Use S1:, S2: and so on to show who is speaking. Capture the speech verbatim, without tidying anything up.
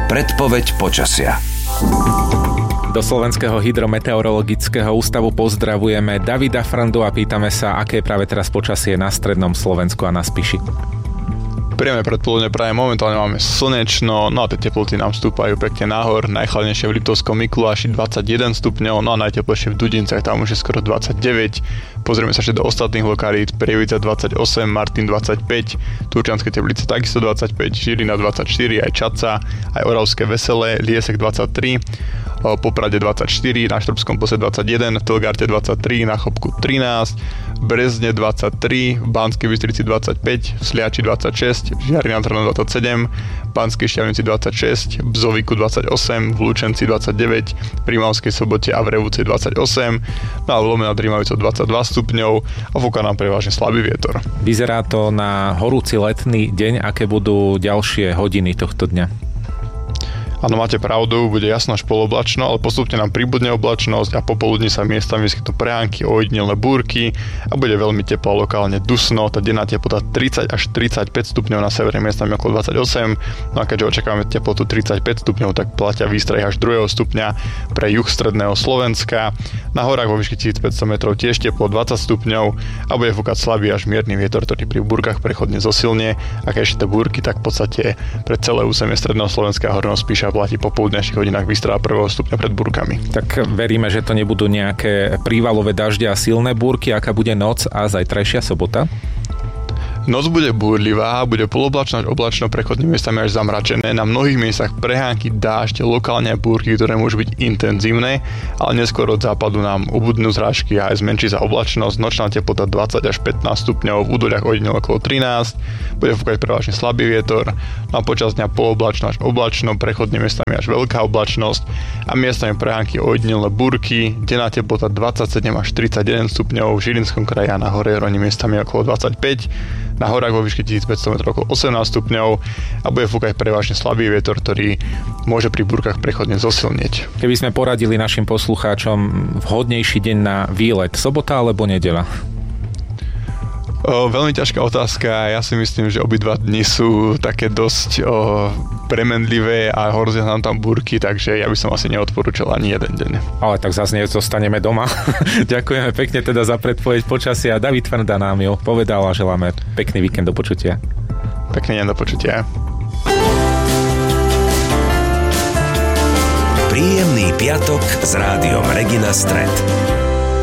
S1: Predpoveď počasia.
S2: Do Slovenského hydrometeorologického ústavu pozdravujeme Davida Frndu a pýtame sa, aké je práve teraz počasie na strednom Slovensku a na Spiši.
S3: Príjemné predpoludne práve momentálne máme slnečno, no a tie teploty nám stúpajú pekne nahor, najchladnejšie v Liptovskom Mikuláši dvadsaťjeden stupňov, no a najteplejšie v Dudincach, tam už je skoro dvadsaťdeväť. Pozrieme sa ešte do ostatných lokalít, Prievidza dvadsaťosem, Martin dvadsaťpäť, Turčianske Teplice takisto dvadsaťpäť, Žilina dvadsaťštyri, aj Čadca, aj Oravské Veselé, Liesek dvadsaťtri, Poprade dvadsaťštyri, na Štrbskom Plese dvadsaťjeden, v Telgarte dvadsaťtri, na Chopku trinásť, v Brezne dvadsaťtri, v Banskej Bystrici dvadsaťpäť, v Sliači dvadsaťšesť, v Žiari nad Hronom dvadsaťsedem, v Banskej Štiavnici dvadsaťšesť, v Bzovíku dvadsaťosem, v Lučenci dvadsaťdeväť, v Rimavskej Sobote a v Revúcej dvadsaťosem, no a v Lome nad Rimavicou dvadsaťdva stupňov a fúka nám prevažne slabý vietor.
S2: Vyzerá to na horúci letný deň, aké budú ďalšie hodiny tohto dňa?
S3: Áno, máte pravdu, bude jasno až poloblačno, ale postupne nám pribudne oblačnosť a popoludní sa miestami vyskytnú prehánky, ojedinelé búrky a bude veľmi teplo, lokálne dusno, tá denná teplota tridsať až tridsaťpäť stupňov, na severe miestami okolo dvadsaťosem, no a keďže očakávame teplotu tridsaťpäť stupňov, tak platia výstrahy až druhého stupňa pre juh stredného Slovenska. Na horách vo výške tisícpäťsto metrov tiež teplo dvadsať stupňov a bude fúkať slabý až mierny vietor, ktorý pri búrkach prechodne zosilnie, a keď ešte tie búrky, tak v podstate pre celé územie stredného Slovenska a Horného Spíša platí po poludnejších hodinách výstraha prvého stupňa pred búrkami.
S2: Tak veríme, že to nebudú nejaké prívalové dažde a silné búrky. Aká bude noc a zajtrajšia sobota?
S3: Noc bude búrlivá, bude poloblačno až oblačno, prechodnými miestami až zamračené. Na mnohých miestach prehánky, dážď, lokálne búrky, ktoré môžu byť intenzívne, ale neskôr od západu nám ubudnú zrážky a aj zmenší sa oblačnosť. Nočná teplota dvadsať až pätnásť stupňov, v údoľach ojedinelo okolo trinásť, bude fúkať prevažne slabý vietor. No a počas dňa poloblačno až oblačno, prechodnými miestami až veľká oblačnosť a miestami prehánky ojedinelé búrky. Denná teplota dvadsaťsedem až tridsaťjeden stupňov, v Žilinskom kraji a na hore Hroni miestami okolo dvadsaťpäť. Na horách vo výške tisícpäťsto metrov okolo osemnásť stupňov a bude fúkať prevažne slabý vietor, ktorý môže pri búrkach prechodne zosilnieť.
S2: Keby sme poradili našim poslucháčom vhodnejší deň na výlet, sobota alebo nedeľa?
S3: O, veľmi ťažká otázka. Ja si myslím, že obidva dni sú také dosť o, premenlivé a hrozia nám tam búrky, takže ja by som asi neodporúčal ani jeden deň. Ale
S2: tak zase zostaneme doma. Ďakujeme pekne teda za predpoveď počasia. David Frnda nám ju povedal a želáme pekný víkend, do počutia.
S3: Pekný deň, do počutia.
S1: Príjemný piatok s rádiom Regina Stret.